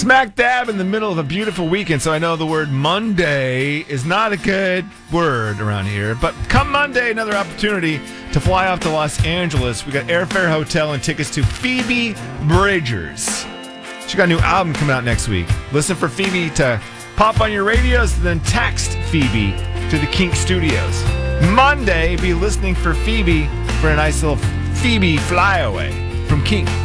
Smack dab in the middle of a beautiful weekend, so I know the word Monday is not a good word around here. But come Monday, another opportunity to fly off to Los Angeles. We got airfare, hotel, and tickets to Phoebe Bridgers. She got a new album coming out next week. Listen for Phoebe to pop on your radios, and then text Phoebe to the Kink Studios. Monday, be listening for Phoebe for a nice little Phoebe flyaway from Kink.